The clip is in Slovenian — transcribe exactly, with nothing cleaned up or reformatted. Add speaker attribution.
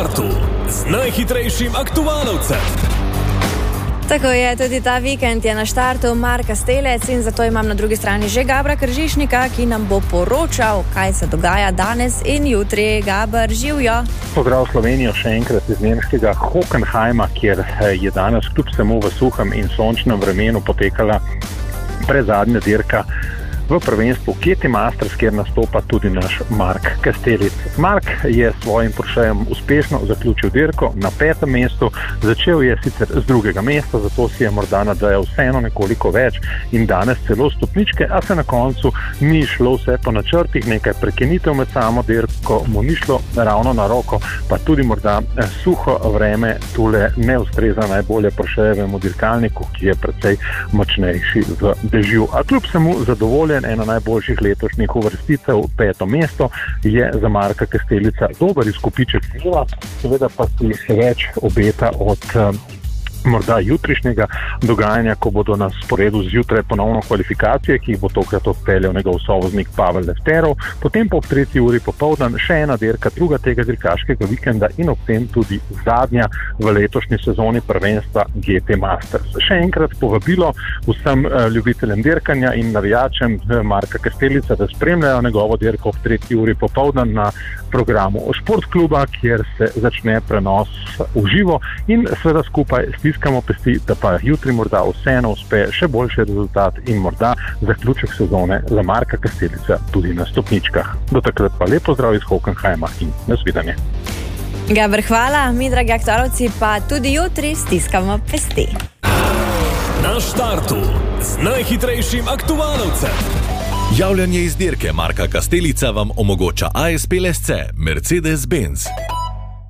Speaker 1: štartu z najhitrejšim aktualcem.
Speaker 2: Tako je, tudi ta vikend je na štartu Mark Kastelic in zato imam na drugi strani že Gabra Kržišnika, ki nam bo poročal, kaj se dogaja danes in jutri. Gaber, živjo!
Speaker 3: Pozdrav Slovenijo še enkrat iz nemškega Hockenheima, kjer je danes kljub vsemu v suhem in sončnem vremenu potekala predzadnja dirka v prvenstvu K T Masters, kjer nastopa tudi naš Mark Kastelic. Mark je s svojim Porschejem uspešno zaključil dirko na petem mestu, začel je sicer z drugega mesta, zato si je morda nadejal vseeno nekoliko več in danes celo stopničke, a se na koncu ni šlo vse po načrtih, nekaj prekinitev med samo dirko mu ni šlo ravno na roko, pa tudi morda suho vreme tule ne ustreza najbolje Porschejevemu dirkalniku, ki je precej močnejši v dežju. A kljub vsemu zadovoljen, ena najboljših letošnjih uvrstitev, peto mesto, je za Marka Kastelica dober izkupiček dela, seveda pa si še več obeta od morda jutrišnjega dogajanja, ko bodo na sporedu zjutraj ponovno kvalifikacije, ki jih bo tokrat odpeljal njegov sovoznik Pavel Lefterov, potem pa ob tretji uri popoldan še ena dirka, druga tega dirkaškega vikenda in ob tem tudi zadnja v letošnji sezoni prvenstva G T Masters. Še enkrat povabilo vsem ljubiteljem dirkanja in navijačem Marka Kastelica, da spremljajo njegovo dirko ob tretji uri popoldan na programu Športkluba, kjer se začne prenos v živo in seveda skupaj stiskamo pesti, da pa jutri morda vseeno uspe še boljši rezultat in morda zaključek sezone za Marka Kastelica tudi na stopničkah. Do takrat pa lep pozdrav iz Hockenheima in nasvidenje.
Speaker 2: Gaber, hvala, mi dragi aktualci pa tudi jutri stiskamo pesti.
Speaker 1: Na štartu z najhitrejšim aktualcem.
Speaker 4: Javljanje iz dirke Marka Kastelica vam omogoča A S P L S C Mercedes-Benz.